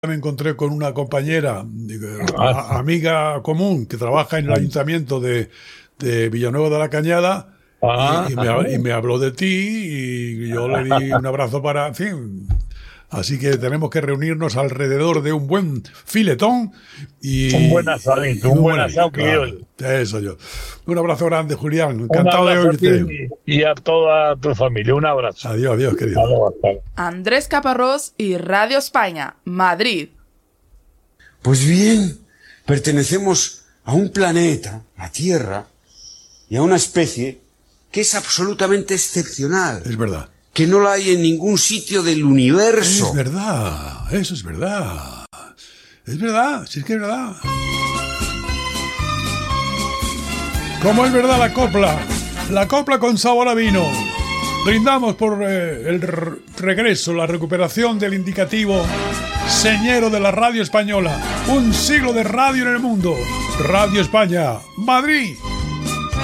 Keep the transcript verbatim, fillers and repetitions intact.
Me encontré con una compañera, a, amiga común, que trabaja en el ayuntamiento de, de Villanueva de la Cañada, ah, y, y, me, y me habló de ti y yo le di un abrazo para... En fin, así que tenemos que reunirnos alrededor de un buen filetón y... Un buen asadito, un, un buen asado que claro, yo. Eso yo. Un abrazo grande, Julián. Encantado de oírte. Y a toda tu familia. Un abrazo. Adiós, adiós, querido. Andrés Caparrós y Radio España, Madrid. Pues bien, pertenecemos a un planeta, la Tierra, y a una especie que es absolutamente excepcional. Es verdad. Que no la hay en ningún sitio del universo. Es verdad, eso es verdad. Es verdad, sí es que es verdad. Como es verdad la copla, la copla con sabor a vino. Brindamos por eh, el re- regreso, la recuperación del indicativo señero de la radio española. Un siglo de radio en el mundo. Radio España, Madrid.